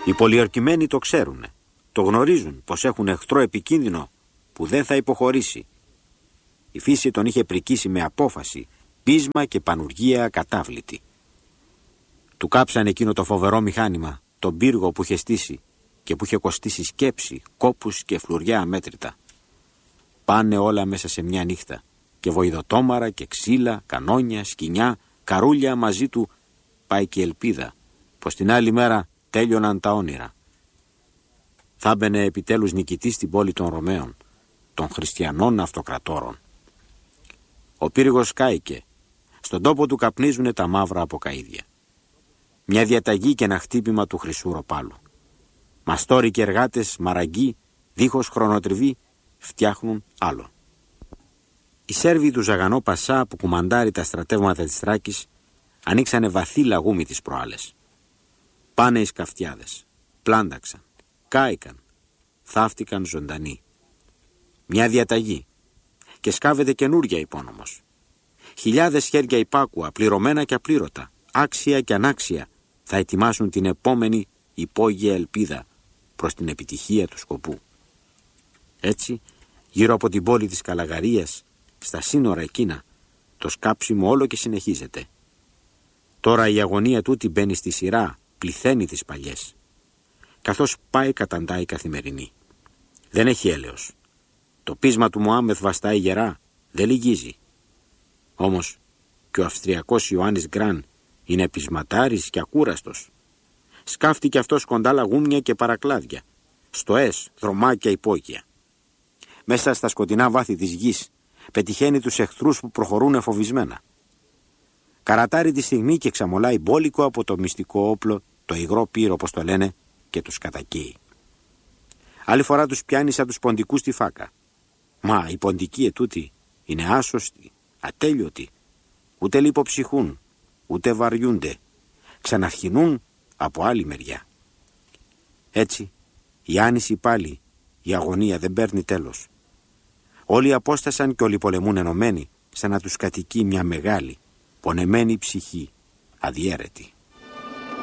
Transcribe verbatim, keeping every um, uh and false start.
Οι πολιορκημένοι το ξέρουν, το γνωρίζουν πως έχουν εχθρό επικίνδυνο που δεν θα υποχωρήσει. Η φύση τον είχε πρικήσει με απόφαση, πείσμα και πανουργία ακατάβλητη. Του κάψαν εκείνο το φοβερό μηχάνημα, τον πύργο που είχε στήσει και που είχε κοστίσει σκέψη, κόπους και φλουριά αμέτρητα. Πάνε όλα μέσα σε μια νύχτα και βοηδοτόμαρα και ξύλα, κανόνια, σκοινιά, καρούλια μαζί του. Πάει και η ελπίδα πως την άλλη μέρα τέλειωναν τα όνειρα. Θα μπαινε επιτέλους νικητής στην πόλη των Ρωμαίων, των χριστιανών αυτοκρατόρων. Ο πύργος κάηκε. Στον τόπο του καπνίζουνε τα μαύρα αποκαΐδια. Μια διαταγή και ένα χτύπημα του χρυσού ροπάλου. Μαστόροι και εργάτες, μαραγκοί, δίχως χρονοτριβή, φτιάχνουν άλλο. Οι Σέρβοι του Ζαγανό Πασά που κουμαντάρει τα στρατεύματα της Θράκης ανοίξανε βαθύ λαγούμι τις προάλλες. Πάνε οι σκαφτιάδες, πλάνταξαν, κάηκαν, θαύτηκαν ζωντανοί. Μια διαταγή και σκάβεται καινούρια υπόνομος. Χιλιάδες χέρια υπάκουα, πληρωμένα και απλήρωτα, άξια και ανάξια, θα ετοιμάσουν την επόμενη υπόγεια ελπίδα προς την επιτυχία του σκοπού. Έτσι, γύρω από την πόλη της Καλαγαρίας, στα σύνορα εκείνα, το σκάψιμο όλο και συνεχίζεται. Τώρα η αγωνία τούτη μπαίνει στη σειρά, πληθαίνει τις παλιές. Καθώς πάει καταντάει καθημερινή. Δεν έχει έλεος. Το πείσμα του Μωάμεθ βαστάει γερά, δεν λυγίζει. Όμως και ο Αυστριακός Ιωάννης Γκραν είναι πεισματάρης και ακούραστος. Σκάφτει κι αυτός κοντά λαγούμια και παρακλάδια, στοές, δρομάκια υπόγεια. Μέσα στα σκοτεινά βάθη της γης πετυχαίνει τους εχθρούς που προχωρούν εφοβισμένα. Καρατάρει τη στιγμή και ξαμολάει μπόλικο από το μυστικό όπλο, το υγρό πύρο όπως το λένε, και τους κατακαίει. Άλλη φορά τους πιάνει σαν τους ποντικούς στη φάκα. Μα οι ποντικοί ετούτοι είναι άσωστοι, ατέλειωτοι, ούτε λιποψυχούν, ούτε βαριούνται, ξαναρχινούν από άλλη μεριά. Έτσι, η άνηση πάλι, η αγωνία δεν παίρνει τέλος. Όλοι απόστασαν και όλοι πολεμούν ενωμένοι, σαν να τους κατοικεί μια μεγάλη, πονεμένη ψυχή, αδιέρετη.